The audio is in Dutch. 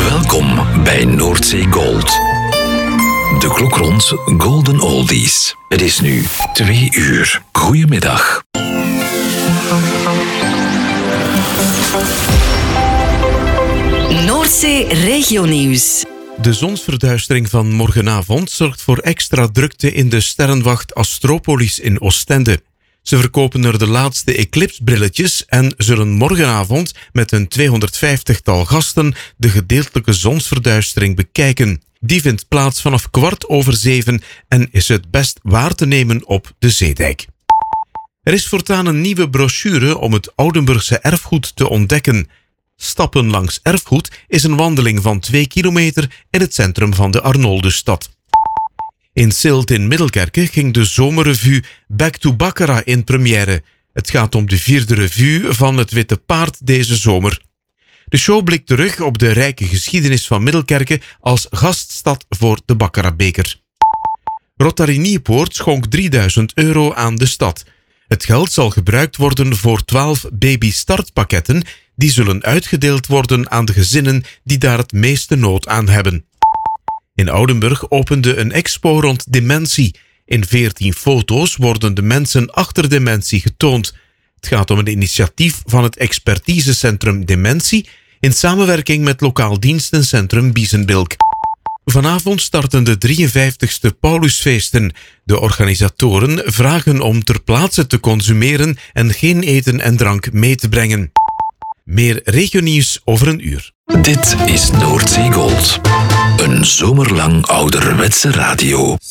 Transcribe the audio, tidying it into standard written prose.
Welkom bij Noordzee Gold. De klok rond Golden Oldies. Het is nu 2 uur. Goedemiddag. Noordzee Regionieuws. De zonsverduistering van morgenavond zorgt voor extra drukte in de sterrenwacht Astropolis in Oostende. Ze verkopen er de laatste eclipsbrilletjes en zullen morgenavond met een 250-tal gasten de gedeeltelijke zonsverduistering bekijken. Die vindt plaats vanaf 7:15 en is het best waar te nemen op de Zeedijk. Er is voortaan een nieuwe brochure om het Oudenburgse erfgoed te ontdekken. Stappen langs erfgoed is een wandeling van 2 kilometer in het centrum van de Arnoldusstad. In Silt in Middelkerke ging de zomerrevue Back to Baccarat in première. Het gaat om de 4e revue van het Witte Paard deze zomer. De show blikt terug op de rijke geschiedenis van Middelkerke als gaststad voor de Baccaratbeker. Rotary Nieuwpoort schonk €3000 aan de stad. Het geld zal gebruikt worden voor 12 baby-startpakketten die zullen uitgedeeld worden aan de gezinnen die daar het meeste nood aan hebben. In Oudenburg opende een expo rond dementie. In 14 foto's worden de mensen achter dementie getoond. Het gaat om een initiatief van het expertisecentrum Dementie in samenwerking met lokaal dienstencentrum Biezenbilk. Vanavond starten de 53ste Paulusfeesten. De organisatoren vragen om ter plaatse te consumeren en geen eten en drank mee te brengen. Meer regionieuws over een uur. Dit is Noordzee Gold. Een zomerlang ouderwetse radio.